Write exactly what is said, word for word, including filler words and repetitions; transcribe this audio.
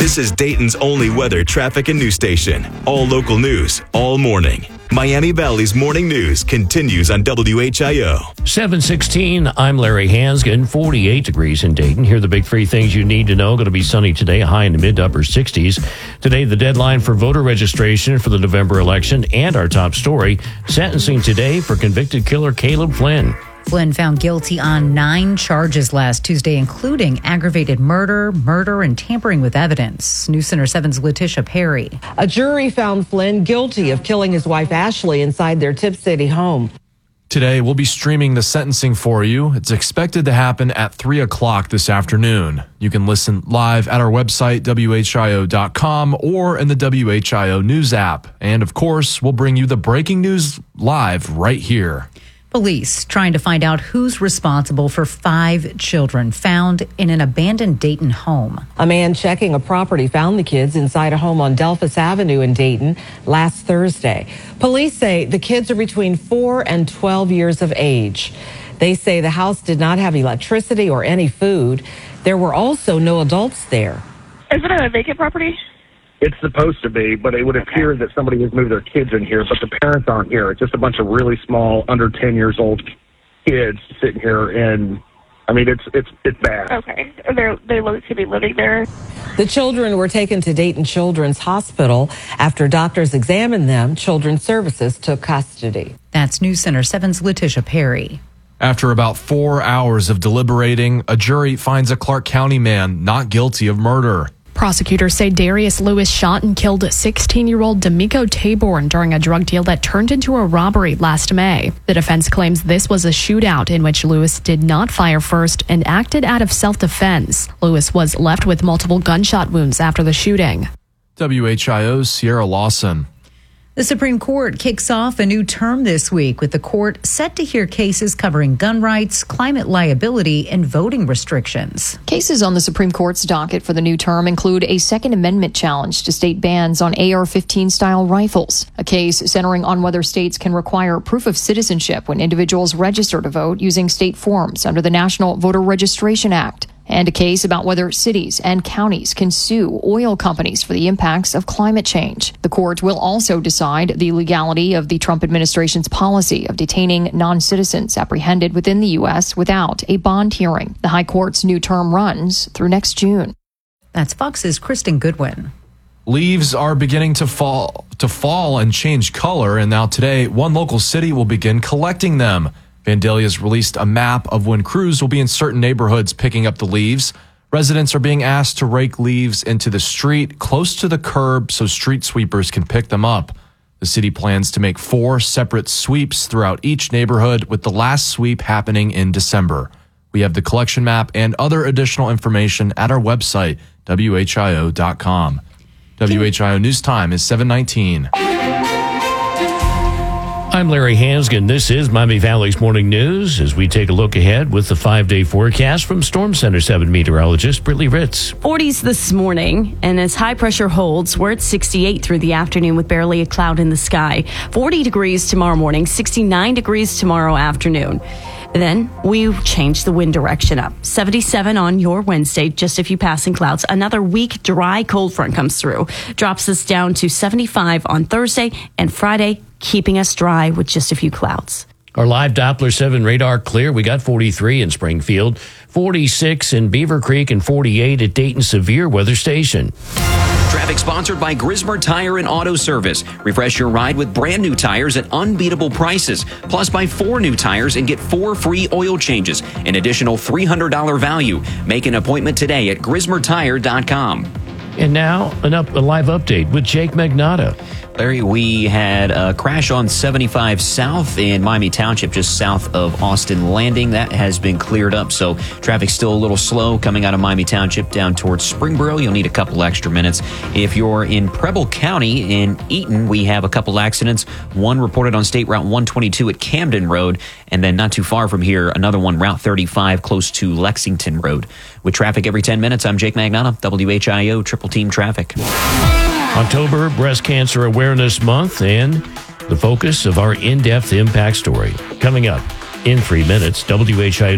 This is Dayton's only weather, traffic, and news station. All local news, all morning. Miami Valley's morning news continues on W H I O. seven sixteen, I'm Larry Hansgen, forty-eight degrees in Dayton. Here are the big three things you need to know. Going to be sunny today, a high in the mid to upper sixties. Today, the deadline for voter registration for the November election, and our top story, sentencing today for convicted killer Caleb Flynn. Flynn found guilty on nine charges last Tuesday, including aggravated murder, murder, and tampering with evidence. News Center seven's Letitia Perry. A jury found Flynn guilty of killing his wife Ashley inside their Tip City home. Today, we'll be streaming the sentencing for you. It's expected to happen at three o'clock this afternoon. You can listen live at our website, W H I O dot com, or in the W H I O News app. And, of course, we'll bring you the breaking news live right here. Police trying to find out who's responsible for five children found in an abandoned Dayton home. A man checking a property found the kids inside a home on Delphus Avenue in Dayton last Thursday. Police say the kids are between four and twelve years of age. They say the house did not have electricity or any food. There were also no adults there. Is it a vacant property? It's supposed to be, but it would appear that somebody has moved their kids in here, but the parents aren't here. It's just a bunch of really small, under ten years old kids sitting here, and I mean, it's it's it's bad. Okay. They're, they look to be living there. The children were taken to Dayton Children's Hospital. After doctors examined them, Children's Services took custody. That's News Center seven's Letitia Perry. After about four hours of deliberating, a jury finds a Clark County man not guilty of murder. Prosecutors say Darius Lewis shot and killed sixteen-year-old D'Amico Taborn during a drug deal that turned into a robbery last May. The defense claims this was a shootout in which Lewis did not fire first and acted out of self-defense. Lewis was left with multiple gunshot wounds after the shooting. W H I O's Sierra Lawson. The Supreme Court kicks off a new term this week, with the court set to hear cases covering gun rights, climate liability, and voting restrictions. Cases on the Supreme Court's docket for the new term include a Second Amendment challenge to state bans on A R fifteen style rifles, a case centering on whether states can require proof of citizenship when individuals register to vote using state forms under the National Voter Registration Act, and a case about whether cities and counties can sue oil companies for the impacts of climate change. The court will also decide the legality of the Trump administration's policy of detaining non-citizens apprehended within the U S without a bond hearing. The High Court's new term runs through next June. That's Fox's Kristen Goodwin. Leaves are beginning to fall to fall and change color, and now today, one local city will begin collecting them. Vandalia's released a map of when crews will be in certain neighborhoods picking up the leaves. Residents are being asked to rake leaves into the street close to the curb so street sweepers can pick them up. The city plans to make four separate sweeps throughout each neighborhood, with the last sweep happening in December. We have the collection map and other additional information at our website, W H I O dot com. W H I O News Time is seven nineteen. I'm Larry Hansgen. This is Miami Valley's Morning News as we take a look ahead with the five-day forecast from Storm Center seven meteorologist Brittany Ritz. forties this morning, and as high pressure holds, we're at sixty-eight through the afternoon with barely a cloud in the sky. forty degrees tomorrow morning, sixty-nine degrees tomorrow afternoon. Then we change the wind direction up. seventy-seven on your Wednesday, just a few passing clouds. Another weak, dry, cold front comes through. Drops us down to seventy-five on Thursday and Friday, keeping us dry with just a few clouds. Our live Doppler seven radar clear. We got forty-three in Springfield, forty-six in Beaver Creek, and forty-eight at Dayton Severe Weather Station. Traffic sponsored by Grismer Tire and Auto Service. Refresh your ride with brand new tires at unbeatable prices. Plus, buy four new tires and get four free oil changes. An additional three hundred dollars value. Make an appointment today at grismer tire dot com. And now, an up, a live update with Jake Magnotta. Larry, we had a crash on seventy-five South in Miami Township, just south of Austin Landing. That has been cleared up, so traffic's still a little slow coming out of Miami Township down towards Springboro. You'll need a couple extra minutes. If you're in Preble County in Eaton, we have a couple accidents. One reported on State Route one twenty-two at Camden Road, and then not too far from here, another one, Route thirty-five, close to Lexington Road. With traffic every ten minutes, I'm Jake Magnotta, W H I O Triple Team Traffic. October, Breast Cancer Awareness Month, and the focus of our in-depth impact story. Coming up in three minutes, W H I O